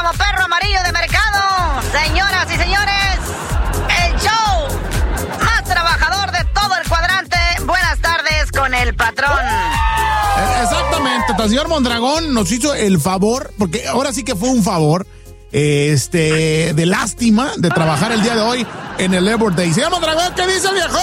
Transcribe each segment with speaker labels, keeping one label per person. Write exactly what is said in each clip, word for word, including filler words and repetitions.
Speaker 1: como perro amarillo de mercado. Señoras y señores, el show más trabajador de todo el cuadrante. Buenas tardes con el patrón.
Speaker 2: Exactamente, el señor Mondragón nos hizo el favor, porque ahora sí que fue un favor, este, de lástima de trabajar el día de hoy en el Labor Day. Señor Mondragón, ¿qué dice el viejo?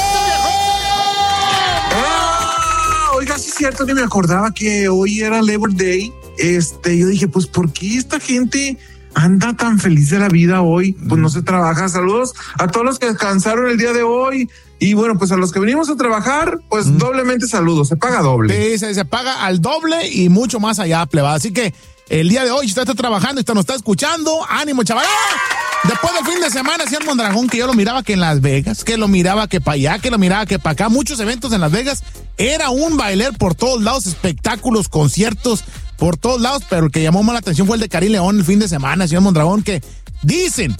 Speaker 3: Ah, oiga, sí es cierto, ni me acordaba que hoy era Labor Day. Este, yo dije, pues, ¿por qué esta gente anda tan feliz de la vida hoy? Pues no se trabaja. Saludos a todos los que descansaron el día de hoy. Y bueno, pues a los que venimos a trabajar, pues mm. doblemente saludos, se paga doble.
Speaker 2: Sí, se, se paga al doble y mucho más allá, pleba. Así que el día de hoy, si usted está trabajando y usted nos está escuchando, ánimo, chaval. Después del fin de semana, señor Mondragón, que yo lo miraba que en Las Vegas, que lo miraba que para allá, que lo miraba que para acá, muchos eventos en Las Vegas, era un bailer por todos lados, espectáculos, conciertos, por todos lados, pero el que llamó más la atención fue el de Karim León el fin de semana, señor Mondragón, que dicen,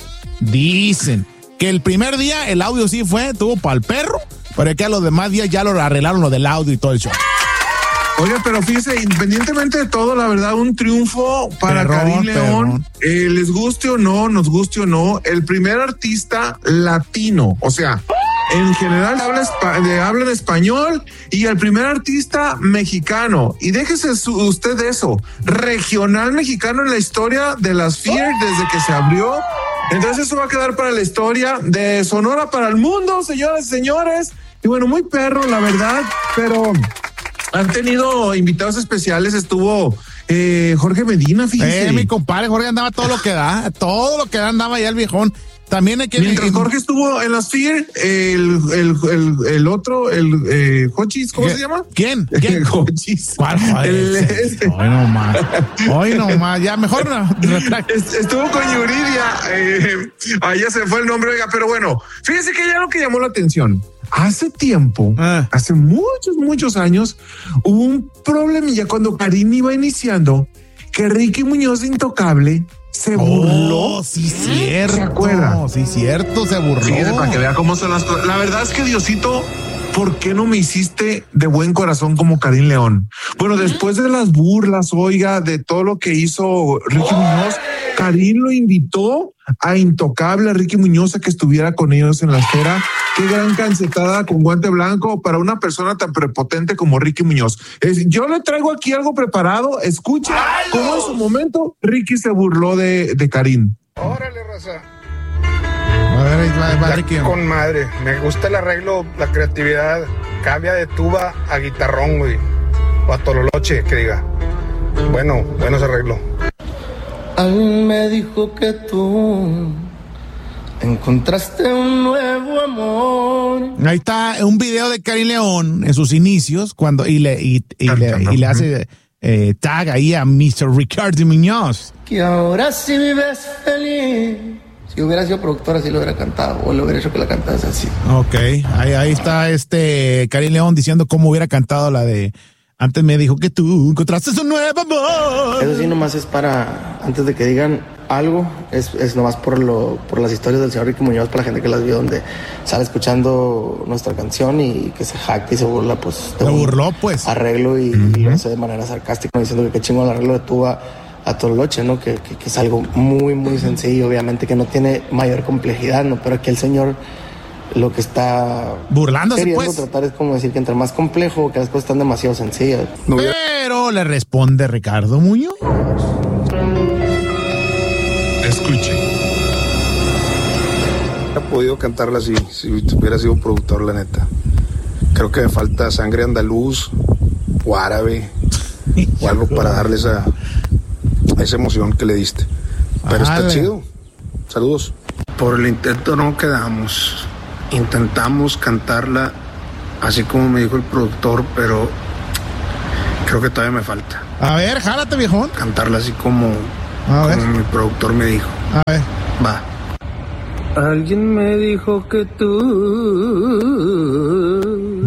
Speaker 2: dicen, que el primer día el audio sí fue, tuvo para el perro, pero es que a los demás días ya lo arreglaron lo del audio y todo el show.
Speaker 3: Oiga, pero fíjese, independientemente de todo, la verdad, un triunfo para Karim León, eh, les guste o no, nos guste o no, el primer artista latino, o sea, en general habla, de, habla en español, y el primer artista mexicano, y déjese su, usted de eso, regional mexicano en la historia de las F I E R desde que se abrió. Entonces eso va a quedar para la historia de Sonora para el mundo, señoras y señores. Y bueno, muy perro, la verdad, pero han tenido invitados especiales. Estuvo eh, Jorge Medina, fíjese.
Speaker 2: Eh, mi compadre Jorge andaba todo lo que da, todo lo que da andaba ya el viejón. También hay que...
Speaker 3: Mientras Jorge estuvo en las F I E R, el, el, el, el otro, el eh, Hochis, ¿cómo
Speaker 2: ¿Qué?
Speaker 3: se llama?
Speaker 2: ¿Quién? ¿Quién?
Speaker 3: El Hochis.
Speaker 2: ¿Cuál fue?
Speaker 3: El,
Speaker 2: este. Hoy no más. Hoy no más. Ya, mejor no.
Speaker 3: Estuvo con Yuridia. Eh, ahí ya se fue el nombre, oiga, pero bueno, fíjese que ya lo que llamó la atención. Hace tiempo, ah. hace muchos, muchos años, hubo un problemilla cuando Karim iba iniciando, que Ricky Muñoz de Intocable se burló.
Speaker 2: Oh, sí, cierto.
Speaker 3: ¿Se acuerda?
Speaker 2: Sí, cierto, se burló.
Speaker 3: Fíjate, para que vea cómo son las cosas. La verdad es que, Diosito, ¿por qué no me hiciste de buen corazón como Karim León? Bueno, después de las burlas, oiga, de todo lo que hizo Ricky Muñoz, Karim lo invitó a Intocable, a Ricky Muñoz, a que estuviera con ellos en la esfera. Qué gran cancetada con guante blanco para una persona tan prepotente como Ricky Muñoz. Es, yo le traigo aquí algo preparado. Escucha cómo en su momento Ricky se burló de, de Karim.
Speaker 4: Órale, raza.
Speaker 2: A ver, va, va, Ricky.
Speaker 4: Con madre. Me gusta el arreglo, la creatividad. Cambia de tuba a guitarrón, güey. O a tololoche, que diga. Bueno, bueno ese arreglo.
Speaker 5: Alguien me dijo que tú encontraste un nuevo amor.
Speaker 2: Ahí está un video de Karim León en sus inicios cuando y le y, y, le, y le hace eh, tag ahí a mister Ricardo Muñoz.
Speaker 5: Que ahora sí vives feliz. Si hubiera sido productora, sí lo hubiera cantado, o lo hubiera hecho que la cantase así.
Speaker 2: Ok, ahí, ahí está este Karim León diciendo cómo hubiera cantado la de antes me dijo que tú encontraste un nuevo amor.
Speaker 5: Eso sí nomás es para, antes de que digan algo, es, es nomás por lo por las historias del señor Ricky Muñoz, para la gente que las vio, donde sale escuchando nuestra canción y que se jacta y se burla, pues.
Speaker 2: Se burló, pues.
Speaker 5: Arreglo y, uh-huh. y lo hace de manera sarcástica, diciendo que qué chingón el arreglo de tuba a Tololoche, ¿no? Que, que, que es algo muy, muy sencillo, obviamente, que no tiene mayor complejidad, ¿no? Pero aquí el señor lo que está
Speaker 2: burlándose,
Speaker 5: queriendo
Speaker 2: pues.
Speaker 5: tratar es como decir que entre más complejo, que las cosas están demasiado sencillas.
Speaker 2: No, pero le responde Ricardo Muñoz.
Speaker 3: Escuche.
Speaker 4: No he podido cantarla así, si hubiera sido productor, la neta. Creo que me falta sangre andaluz o árabe o algo para darle esa, esa emoción que le diste. Pero vale. Está chido. Saludos. Por el intento no quedamos. Intentamos cantarla así como me dijo el productor, pero creo que todavía me falta.
Speaker 2: A ver, jálate, viejón.
Speaker 4: Cantarla así como,
Speaker 2: a ver.
Speaker 4: como mi productor me dijo.
Speaker 2: A ver.
Speaker 4: Va.
Speaker 5: Alguien me dijo que tú